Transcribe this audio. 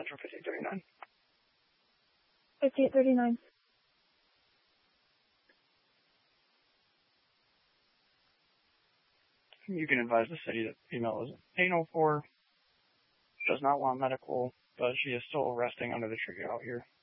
Metro 5839. 5839. You can advise the city that the female is 804, does not want medical, but she is still resting under the tree out here.